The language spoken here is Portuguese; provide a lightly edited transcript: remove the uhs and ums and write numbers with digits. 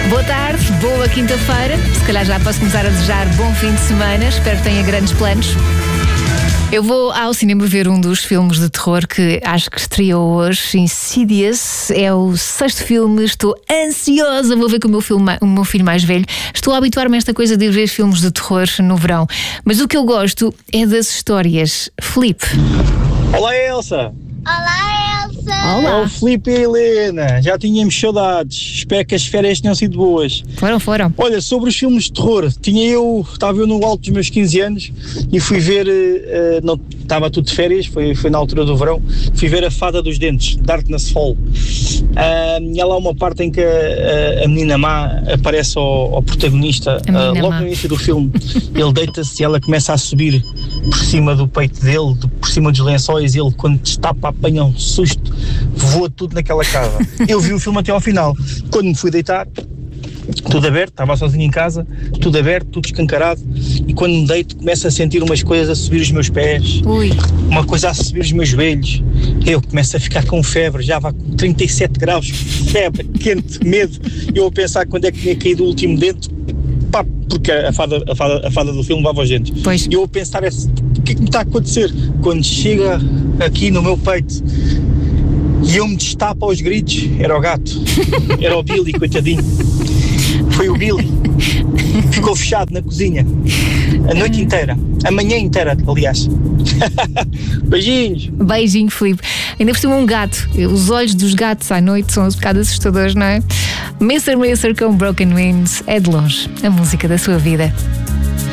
Boa tarde, boa quinta-feira. Se calhar já posso começar a desejar bom fim de semana. Espero que tenha grandes planos. Eu vou ao cinema ver um dos filmes de terror que acho que estreou hoje, Insidious. É o 6º filme, estou ansiosa, vou ver com o meu filho mais velho. Estou a habituar-me a esta coisa de ver filmes de terror no verão. Mas o que eu gosto é das histórias. Filipe. Olá, Elsa. Olá, Elsa! Olá. É o Filipe e a Helena. Já tínhamos saudades. Espero que as férias tenham sido boas. Foram. Olha, sobre os filmes de terror, estava eu no alto dos meus 15 anos e fui ver, não estava tudo de férias, foi na altura do verão, fui ver A Fada dos Dentes, Darkness Fall. E há lá uma parte em que a menina má aparece ao protagonista, logo no início do filme. Ele deita-se e ela começa a subir por cima do peito dele, por cima dos lençóis, e ele, quando destapa, apanha um susto, voa tudo naquela casa. Eu vi o filme até ao final. Quando me fui deitar, tudo aberto, estava sozinho em casa, tudo aberto, tudo escancarado, e quando me deito começo a sentir umas coisas a subir os meus pés, uma coisa a subir os meus joelhos. Eu começo a ficar com febre, já vai com 37 graus, febre, quente, medo, eu a pensar quando é que tinha caído o último dente, pá, porque a fada do filme levava os dentes. Pois. E eu a pensar, o que é que me está a acontecer? Quando chega aqui no meu peito e eu me destapo aos gritos, era o gato, era o Billy, coitadinho. Foi o Billy. Ficou fechado na cozinha a noite inteira, a manhã inteira, aliás. Beijinhos. Beijinho, Filipe. Ainda por cima um gato. Os olhos dos gatos à noite são um bocado assustadores, não é? Mr. com Broken Wings é de longe a música da sua vida.